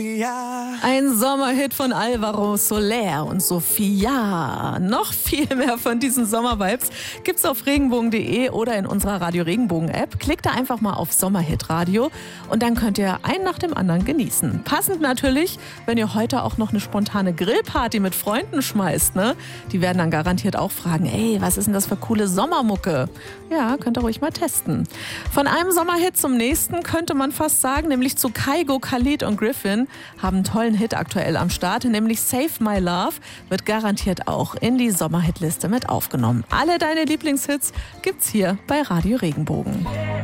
Ein Sommerhit von Alvaro Soler und Sophia. Noch viel mehr von diesen Sommervibes gibt's auf regenbogen.de oder in unserer Radio Regenbogen App. Klickt da einfach mal auf Sommerhit Radio und dann könnt ihr einen nach dem anderen genießen. Passend natürlich, wenn ihr heute auch noch eine spontane Grillparty mit Freunden schmeißt, ne? Die werden dann garantiert auch fragen, ey, was ist denn das für coole Sommermucke? Ja, könnt ihr ruhig mal testen. Von einem Sommerhit zum nächsten könnte man fast sagen, nämlich zu Kygo, Khalid und Griffin haben einen tollen Hit aktuell am Start, nämlich Save My Love wird garantiert auch in die Sommerhitliste mit aufgenommen. Alle deine Lieblingshits gibt's hier bei Radio Regenbogen.